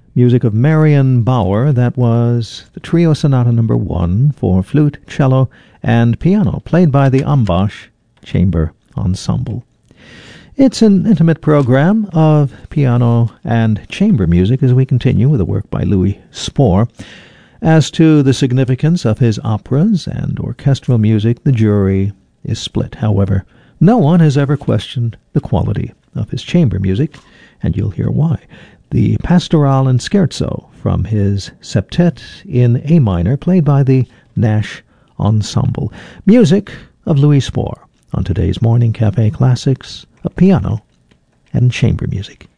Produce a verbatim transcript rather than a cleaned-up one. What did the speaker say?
Music of Marion Bauer. That was the Trio Sonata Number One for flute, cello, and piano, played by the Ambash Chamber Ensemble. It's an intimate program of piano and chamber music as we continue with a work by Louis Spohr. As to the significance of his operas and orchestral music, the jury is split. However, no one has ever questioned the quality of his chamber music, and you'll hear why. The Pastoral and Scherzo from his Septet in A minor, played by the Nash Ensemble. Music of Louis Spohr on today's Morning Cafe Classics of piano and chamber music.